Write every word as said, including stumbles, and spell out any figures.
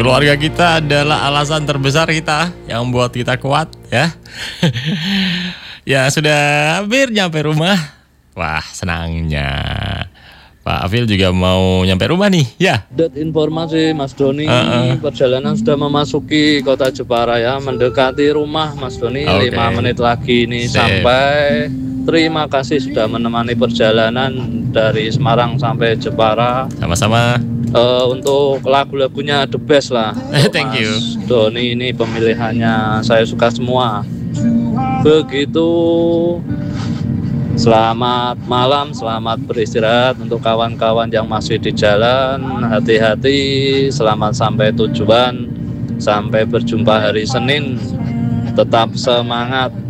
Keluarga kita adalah alasan terbesar kita yang buat kita kuat ya. Ya sudah hampir nyampe rumah. Wah senangnya Pak Afil juga mau nyampe rumah nih ya. Update informasi Mas Doni, Uh-uh. perjalanan sudah memasuki kota Jepara ya, mendekati rumah Mas Doni. Oke. lima menit lagi ini Sip. sampai. Terima kasih sudah menemani perjalanan dari Semarang sampai Jepara. Sama-sama. Eh, untuk lagu-lagunya the best lah. Untuk Thank you. Mas Doni ini pemilihannya saya suka semua. Begitu. Selamat malam, selamat beristirahat untuk kawan-kawan yang masih di jalan. Hati-hati, selamat sampai tujuan. Sampai berjumpa hari Senin. Tetap semangat.